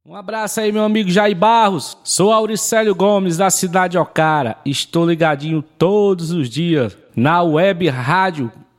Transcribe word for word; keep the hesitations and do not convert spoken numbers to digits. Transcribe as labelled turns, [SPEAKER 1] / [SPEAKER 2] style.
[SPEAKER 1] Um abraço aí, meu amigo Jair Barros. Sou Auricélio Gomes, da cidade de Ocara. Estou ligadinho todos os dias na web rádio